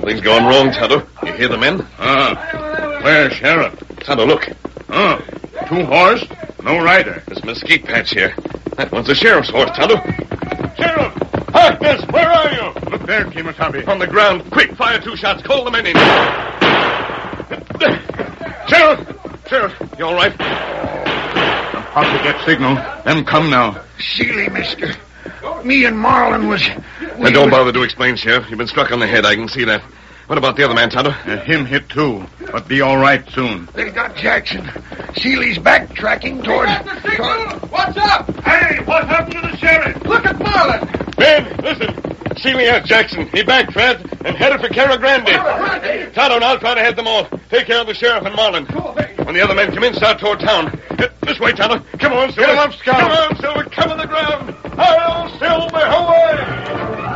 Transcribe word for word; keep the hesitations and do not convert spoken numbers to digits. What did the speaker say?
Something's gone wrong, Tonto. You hear the men? Ah. Where, Sheriff? Tonto, look. Oh. Two horse, no rider. This mesquite patch here. That one's the sheriff's horse, Tonto. Sheriff! Harkness, where are you? Look there, Kimasabi. On the ground. Quick, fire two shots. Call the men in. Sheriff! Sheriff, you all right? I'm about to get signal. Them come now. Seeley, mister. Me and Marlin was... Now, don't bother to explain, Sheriff. You've been struck on the head. I can see that. What about the other man, Tonto? Uh, him hit too, but be all right soon. They got Jackson. Seeley's backtracking toward... toward... What's up? Hey, what happened to the sheriff? Look at Marlin. Ben, listen. Seeley has Jackson. He backtracked and headed for Cara Grande. Tonto, now try to head them off. Take care of the sheriff and Marlin. When the other men come in, start toward town. This way, Tonto. Come on, Silver. Get him up, Scout. Come on, Silver. Come